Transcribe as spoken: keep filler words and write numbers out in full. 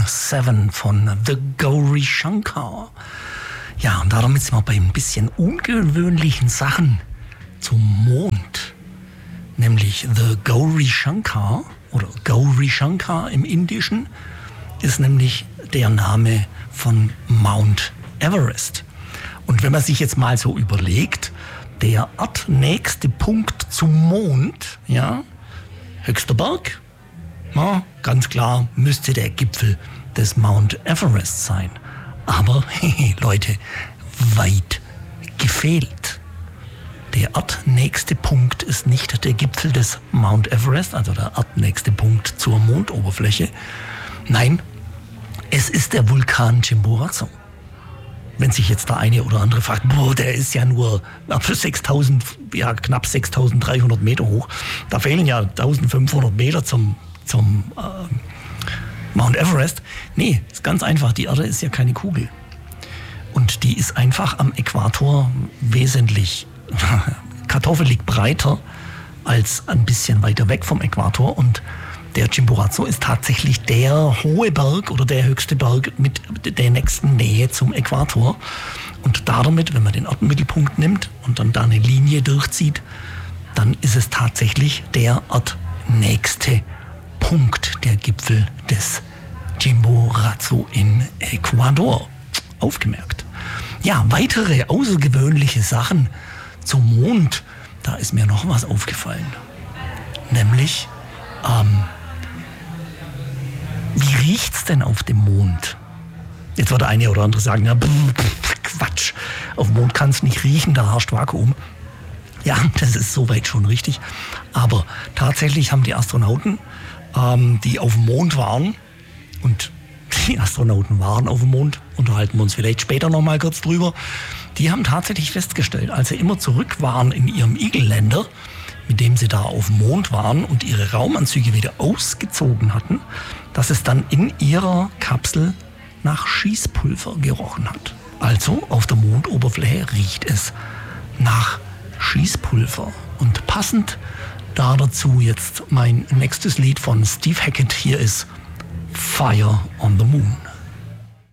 sieben von The Gauri Shankar. Ja, und damit sind wir bei ein bisschen ungewöhnlichen Sachen zum Mond. Nämlich The Gauri Shankar oder Gauri Shankar im Indischen ist nämlich der Name von Mount Everest. Und wenn man sich jetzt mal so überlegt, der erdnächste Punkt zum Mond, ja, höchster Berg, ja, ganz klar müsste der Gipfel des Mount Everest sein. Aber, hey, Leute, weit gefehlt. Der erdnächste Punkt ist nicht der Gipfel des Mount Everest, also der erdnächste Punkt zur Mondoberfläche. Nein, es ist der Vulkan Chimborazo. Wenn sich jetzt der eine oder andere fragt, boah, der ist ja nur sechstausend, ja, knapp sechstausenddreihundert Meter hoch. Da fehlen ja eintausendfünfhundert Meter zum, zum äh, Mount Everest. Nee, ist ganz einfach. Die Erde ist ja keine Kugel. Und die ist einfach am Äquator wesentlich kartoffelig breiter als ein bisschen weiter weg vom Äquator. Und der Chimborazo ist tatsächlich der hohe Berg oder der höchste Berg mit der nächsten Nähe zum Äquator. Und damit, wenn man den Erdmittelpunkt nimmt und dann da eine Linie durchzieht, dann ist es tatsächlich der erdnächste Punkt, der Gipfel des Chimborazo in Ecuador. Aufgemerkt. Ja, weitere außergewöhnliche Sachen zum Mond. Da ist mir noch was aufgefallen. Nämlich, ähm, wie riecht's denn auf dem Mond? Jetzt wird der eine oder andere sagen, ja, pff, pff, Quatsch, auf dem Mond kann es nicht riechen, da herrscht Vakuum. Ja, das ist soweit schon richtig. Aber tatsächlich haben die Astronauten, ähm, die auf dem Mond waren, und die Astronauten waren auf dem Mond, unterhalten wir uns vielleicht später noch mal kurz drüber, die haben tatsächlich festgestellt, als sie immer zurück waren in ihrem Eagle-Lander, mit dem sie da auf dem Mond waren und ihre Raumanzüge wieder ausgezogen hatten, dass es dann in ihrer Kapsel nach Schießpulver gerochen hat. Also auf der Mondoberfläche riecht es nach Schießpulver. Und passend da dazu jetzt mein nächstes Lied von Steve Hackett. Hier ist Fire on the Moon.